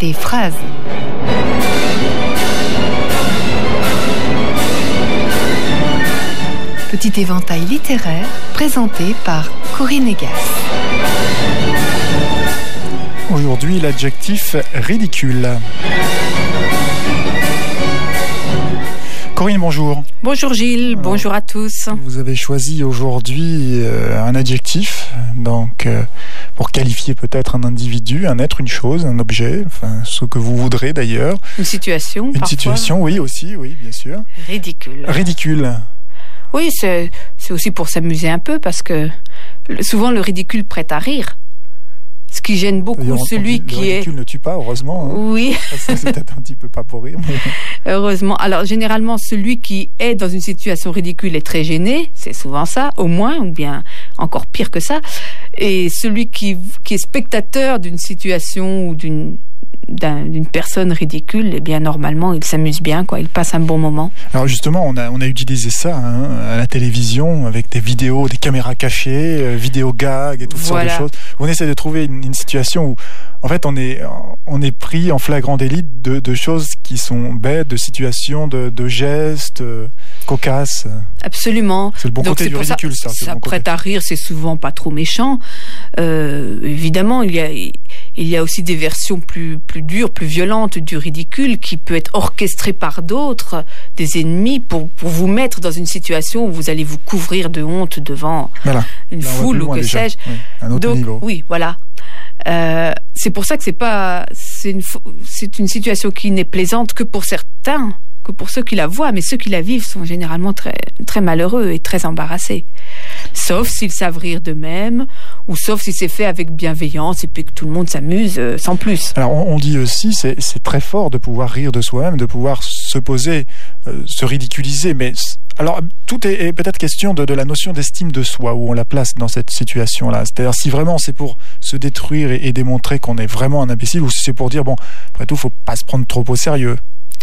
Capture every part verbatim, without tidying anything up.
des phrases. Petit éventail littéraire présenté par Corinne Egas. Aujourd'hui, l'adjectif ridicule. Corinne, bonjour. Bonjour Gilles, Alors, bonjour à tous. Vous avez choisi aujourd'hui euh, un adjectif donc, euh, pour qualifier peut-être un individu, un être, une chose, un objet, enfin ce que vous voudrez d'ailleurs. Une situation, Une parfois. situation, oui aussi, oui bien sûr. Ridicule. Ridicule. Oui, c'est, c'est aussi pour s'amuser un peu parce que le- souvent le ridicule prête à rire. Ce qui gêne beaucoup D'ailleurs, on- celui on dit, qui le est... ridicule ne tue pas, heureusement. Hein. Oui, Ça, c'est peut-être un petit peu pas pour rire. Mais... heureusement. Alors généralement, celui qui est dans une situation ridicule est très gêné, c'est souvent ça, au moins, ou bien encore pire que ça. Et celui qui, qui est spectateur d'une situation ou d'une... D'un, d'une personne ridicule, eh bien normalement il s'amuse bien, quoi. Il passe un bon moment. Alors justement, on a, on a utilisé ça hein, à la télévision avec des vidéos, des caméras cachées, euh, vidéo gags et toutes Voilà. sortes de choses. On essaie de trouver une, une situation où, en fait, on est, on est pris en flagrant délit de, de choses qui sont bêtes, de situations, de, de gestes euh, cocasses. Absolument. C'est le bon Donc côté c'est du pour ridicule, ça. ça. c'est le Ça bon côté. prête à rire, c'est souvent pas trop méchant. Euh, évidemment, il y a il y a aussi des versions plus plus dures, plus violentes du ridicule qui peut être orchestré par d'autres, des ennemis, pour pour vous mettre dans une situation où vous allez vous couvrir de honte devant Voilà. une Là, on va foule plus ou loin que déjà. sais-je. Oui, un autre Donc niveau. oui, voilà. Euh, c'est pour ça que c'est pas c'est une fo- c'est une situation qui n'est plaisante que pour certains, que pour ceux qui la voient, mais ceux qui la vivent sont généralement très très malheureux et très embarrassés. Sauf s'ils savent rire d'eux-mêmes, ou sauf si c'est fait avec bienveillance et puis que tout le monde s'amuse euh, sans plus. Alors on, on dit aussi, c'est, c'est très fort de pouvoir rire de soi-même, de pouvoir se poser, euh, se ridiculiser. Mais c- alors tout est, est peut-être question de, de la notion d'estime de soi, où on la place dans cette situation-là. C'est-à-dire si vraiment c'est pour se détruire et, et démontrer qu'on est vraiment un imbécile, ou si c'est pour dire bon, après tout, faut pas se prendre trop au sérieux.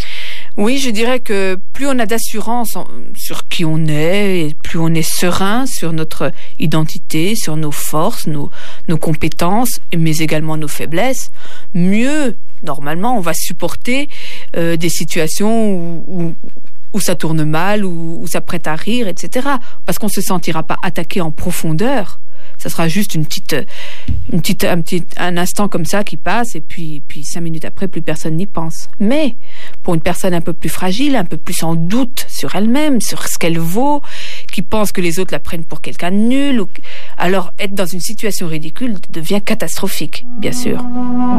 Oui, je dirais que plus on a d'assurance en- sur qui on est, et plus on est serein sur notre identité, sur nos forces, nos, nos compétences, mais également nos faiblesses, mieux, normalement, on va supporter euh, des situations où, où, où ça tourne mal, où, où ça prête à rire, et cetera. Parce qu'on ne se sentira pas attaqué en profondeur. Ça sera juste une petite, une petite, un petit, un instant comme ça qui passe et puis, puis cinq minutes après, plus personne n'y pense. Mais pour une personne un peu plus fragile, un peu plus en doute sur elle-même, sur ce qu'elle vaut, qui pense que les autres la prennent pour quelqu'un de nul, ou... alors être dans une situation ridicule devient catastrophique, bien sûr.